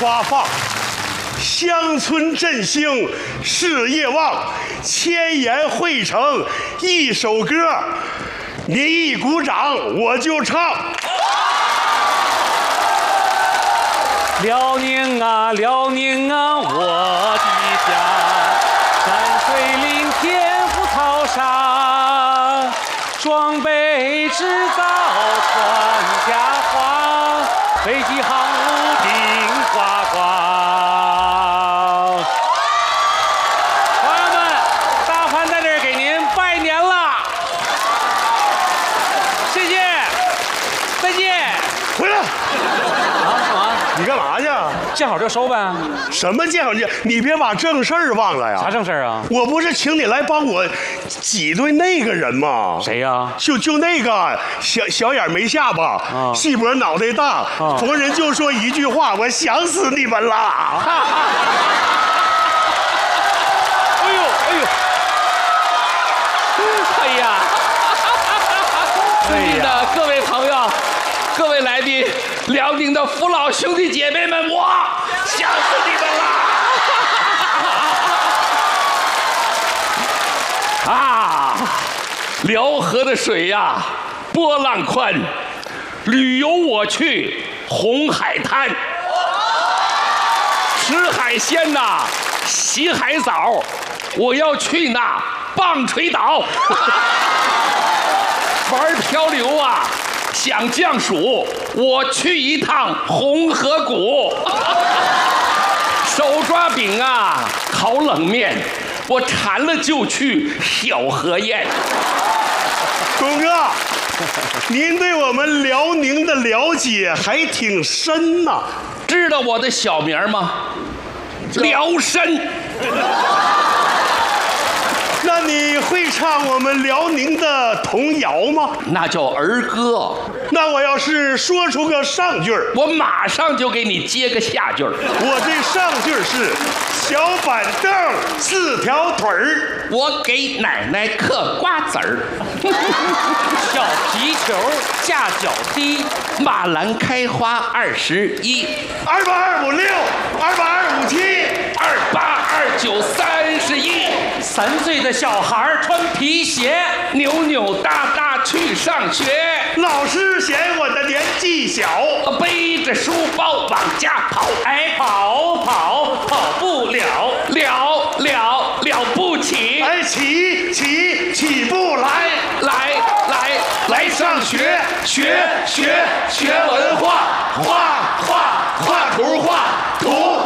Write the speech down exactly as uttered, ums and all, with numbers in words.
花放，乡村振兴事业旺，千言汇成一首歌。您一鼓掌，我就唱。 辽宁啊，辽宁啊，我的家，山水林田福草沙，装备制造传家话，飞机航母顶呱呱。朋友们，大潘在这儿给您拜年了，谢谢，再见。 回来， 啊，干嘛？ 你干嘛去？ 见好就收呗。 什么见好见？你别把正事儿忘了呀！ 啥正事儿啊？ 我不是请你来帮我挤兑那个人吗？ 谁呀？ 就就那个小小眼没下巴， 啊细脖脑袋大， 啊逢人就说一句话，我想死你们了！ 哎呦哎呦！哎呀！尊敬的各位朋友、各位来宾、辽宁的父老兄弟姐妹们，我想死你们了！啊，辽河的水呀，波浪宽，旅游我去红海滩，吃海鲜呐，洗海澡，我要去那棒槌岛。玩漂流啊，想降暑，我去一趟红河谷。手抓饼啊，烤冷面，我馋了就去小河宴。 东哥，您对我们辽宁的了解还挺深呐。 知道我的小名吗？辽参。 那你会唱我们辽宁的童谣吗？ 那叫儿歌。 那我要是说出个上句儿， 我马上就给你接个下句儿。 我这上句儿是小板凳四条腿儿， 我给奶奶嗑瓜子儿。小皮球架脚踢，马兰开花二十一， 二八二五六，二八二五七， 二八二九三十一。三岁的小孩穿皮鞋，扭扭哒哒去上学。 老师嫌我的年纪小， 背着书包往家跑，哎，跑跑跑不了，了了了不起， 哎，起起起不来， 来来来上学，学学学文化， 画画画图画图。